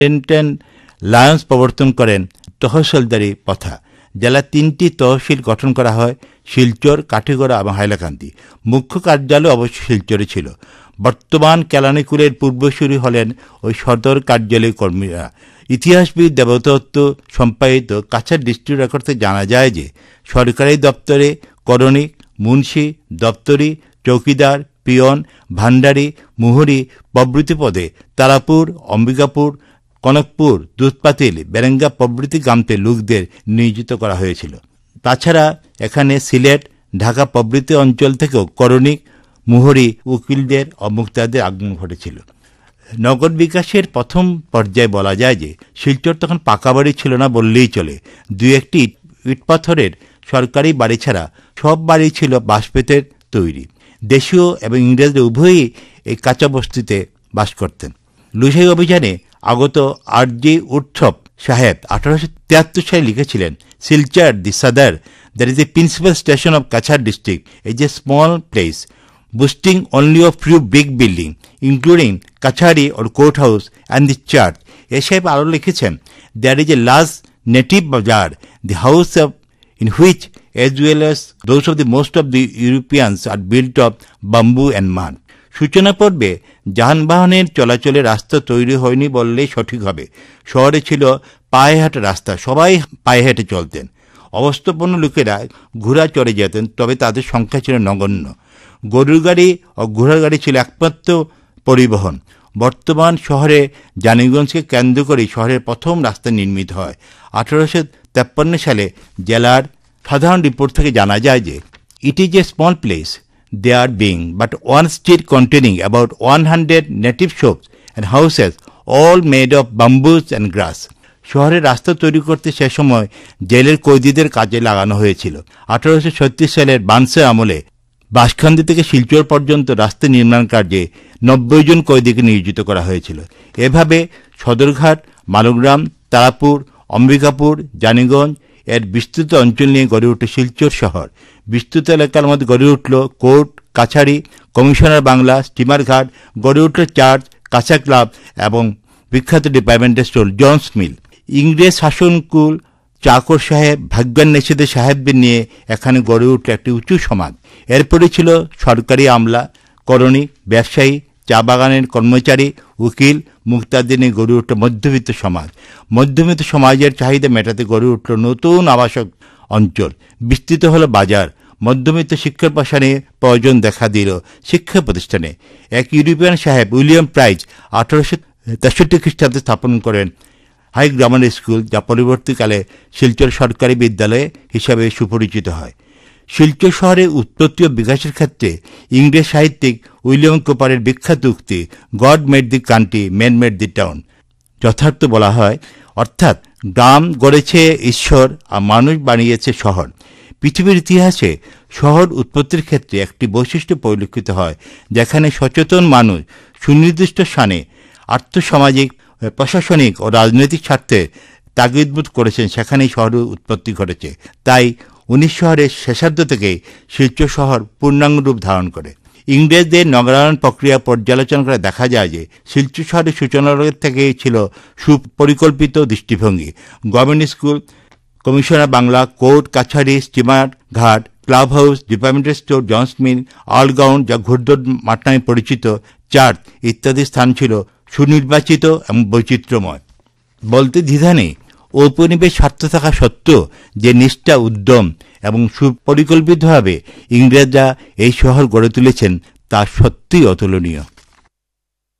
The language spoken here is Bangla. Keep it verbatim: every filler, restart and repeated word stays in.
টেন লায়ন্স প্রবর্তন করেন তহসিলদারি প্রথা। জেলার তিনটি তহসিল গঠন করা হয়, শিলচর, কাঠিগড়া এবং হাইলাকান্দি। মুখ্য কার্যালয় অবশ্য শিলচরে ছিল। বর্তমান কেলানিকুলের পূর্বসূরি হলেন ওই সদর কার্যালয় কর্মীরা। ইতিহাসবিদ দেবদত্ত সম্পাদিত কাছাড় ডিস্ট্রিক্ট রেকর্ডে জানা যায় যে সরকারি দপ্তরে করণিক, মুন্সি, দপ্তরি, চৌকিদার, পিয়ন, ভান্ডারী, মুহুরী প্রভৃতি পদে তারাপুর, অম্বিকাপুর, কনকপুর, দুধপাতিল, বেরেঙ্গা প্রভৃতি গ্রামতে লোকদের নিয়োজিত করা হয়েছিল। তাছাড়া এখানে সিলেট, ঢাকা প্রভৃতি অঞ্চল থেকেও করণিক, মুহুরী, উকিলদের ও মুক্তাদের আগমন ঘটেছিল। নগর বিকাশের প্রথম পর্যায়ে বলা যায় যে শিলচর তখন পাকা বাড়ি ছিল না বললেই চলে। দুই একটি ইটপাথরের সরকারি বাড়ি ছাড়া সব বাড়ি ছিল বাঁশ-বেতের তৈরি। দেশীয় এবং ইংরেজরা উভয়ই এই কাঁচা বস্তিতে বাস করতেন। লুসাই অভিযানে আগত আর জি উৎসব সাহেব আঠারোশো তিয়াত্তর সালে লিখেছিলেন, শিলচর দি সাদার that is the principal station of Cachar district is a small place boasting only of few big buildings, including Kachari or courthouse and the church. এ সাহেব আরও লিখেছেন, there is a large native bazaar, the house of in which as well as those of the most of the Europeans are built of bamboo and mud. সূচনা পর্বে যানবাহনের চলাচলের রাস্তা তৈরি হয়নি বললেই সঠিক হবে। শহরে ছিল পায়ে হাঁটা রাস্তা, সবাই পায়ে হেঁটে চলতেন। অবস্থাপন্ন লোকেরা ঘোড়া চড়ে যেতেন, তবে তাদের সংখ্যা ছিল নগণ্য। গরুর গাড়ি ও ঘোড়ার গাড়ি ছিল একমাত্র পরিবহন। বর্তমান শহরে জানিগঞ্জকে কেন্দ্র করে শহরের প্রথম রাস্তা নির্মিত হয়। আঠারোশো তেপ্পান্ন সালে জেলার সাধারণ রিপোর্ট থেকে জানা যায় যে it is a small place, there being but one street containing about one hundred native shops and houses, all made of bamboos and grass. শহরের রাস্তা তৈরি করতে সে সময় জেলের কয়েদিদের কাজে লাগানো হয়েছিল। আঠারোশো ছত্রিশ সালের বানসে আমলে বাঁশখান্দি থেকে শিলচর পর্যন্ত রাস্তা নির্মাণ কার্যে নব্বই জন কয়েদিকে নিয়োজিত করা হয়েছিল। এভাবে সদরঘাট, মালগ্রাম, তারাপুর, অম্বিকাপুর, জানিগঞ্জ এর বিস্তৃত অঞ্চল নিয়ে গড়ে উঠে শিলচর শহর। বিস্তৃত এলাকার মধ্যে গড়ে উঠল কোর্ট, কাছারি, কমিশনার বাংলা, স্টিমার ঘাট, গড়ে উঠল চার্চ, কাঁচা ক্লাব এবং বিখ্যাত ডিপার্টমেন্টাল স্টোর জনস মিল। ইংরেজ শাসনকুল চাকর সাহেব, ভাগ্যান্বেষীদের সাহেবদের নিয়ে এখানে গড়ে উঠল একটি উঁচু সমাজ। এরপরে ছিল সরকারি আমলা, করণিক, ব্যবসায়ী, চা বাগানের কর্মচারী, উকিল, মুক্তাদের নিয়ে গড়ে উঠল মধ্যবিত্ত সমাজ। মধ্যবিত্ত সমাজের চাহিদা মেটাতে গড়ে উঠল নতুন আবাসক অঞ্চল, বিস্তৃত হলো বাজার। মধ্যবিত্ত শিক্ষার প্রসারে প্রয়োজন দেখা দিল শিক্ষা প্রতিষ্ঠানে। এক ইউরোপিয়ান সাহেব উইলিয়াম প্রাইজ আঠারোশো তেষট্টি খ্রিস্টাব্দে স্থাপন করেন হাই গ্রামার স্কুল, যা পরবর্তীকালে শিলচর সরকারি বিদ্যালয় হিসাবে সুপরিচিত হয়। শিলচর শহরের উৎপত্তি ও বিকাশের ক্ষেত্রে ইংরেজ সাহিত্যিক উইলিয়াম কোপারের বিখ্যাত উক্তি, god made the country, man made the town, যথার্থ বলা হয়। অর্থাৎ গ্রাম গড়েছে ঈশ্বর আর মানুষ বানিয়েছে শহর। পৃথিবীর ইতিহাসে শহর উৎপত্তির ক্ষেত্রে একটি বৈশিষ্ট্য পরিলক্ষিত হয়, যেখানে সচেতন মানুষ সুনির্দিষ্ট স্থানে আর্থসামাজিক, প্রশাসনিক ও রাজনৈতিক স্বার্থে তাগিদবোধ করেছেন, সেখানেই শহরের উৎপত্তি ঘটেছে। তাই উনিশ শহরের শেষার্ধ থেকে শিলচর শহর পূর্ণাঙ্গ রূপ ধারণ করে। ইংরেজদের নগরায়ণ প্রক্রিয়া পর্যালোচনা করে দেখা যায় যে শিলচর শহরের সূচনার থেকেই ছিল সুপরিকল্পিত দৃষ্টিভঙ্গি। Government school, commissioner Bangla, court, কাছারি, স্টিমার ঘাট, club house, departmental store, Johns মিল, অলগ্রাউন্ড, যা ঘুরদৌড় মাঠ নামে পরিচিত, চার্চ ইত্যাদি স্থান ছিল সুনির্বাচিত এবং বৈচিত্র্যময়। বলতে দ্বিধা নেই, ঔপনিবেশ স্বার্থ থাকা সত্ত্বেও যে নিষ্ঠা, উদ্যম এবং সুপরিকল্পিতভাবে ইংরেজরা এই শহর গড়ে তুলেছেন তা সত্যিই অতুলনীয়।